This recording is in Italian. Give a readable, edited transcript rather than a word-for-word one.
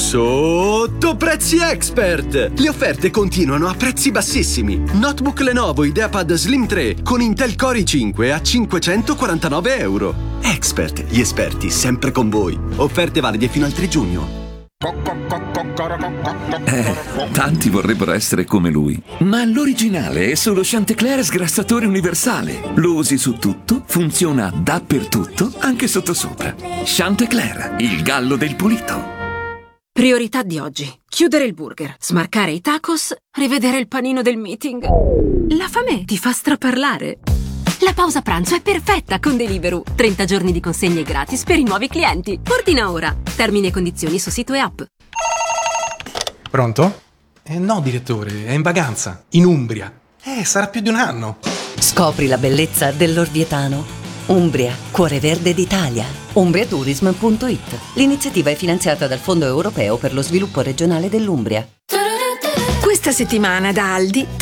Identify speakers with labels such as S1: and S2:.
S1: Sotto prezzi expert! Le offerte continuano a prezzi bassissimi. Notebook Lenovo IdeaPad Slim 3 con Intel Core i5 a €549. Expert, gli esperti sempre con voi. Offerte valide fino al 3 giugno.
S2: Tanti vorrebbero essere come lui, ma l'originale è solo Chantecler sgrassatore universale. Lo usi su tutto, funziona dappertutto, anche sottosopra. Chantecler, il gallo del pulito.
S3: Priorità di oggi: chiudere il burger, smarcare i tacos, rivedere il panino del meeting. La fame ti fa straparlare. La pausa pranzo è perfetta con Deliveroo. 30 giorni di consegne gratis per i nuovi clienti. Ordina ora. Termini e condizioni su sito e app.
S4: Pronto? No, direttore, è in vacanza, in Umbria. Sarà più di un anno.
S5: Scopri la bellezza dell'Orvietano. Umbria, cuore verde d'Italia. Umbriatourism.it. L'iniziativa è finanziata dal Fondo Europeo per lo Sviluppo Regionale dell'Umbria.
S6: Questa settimana da Aldi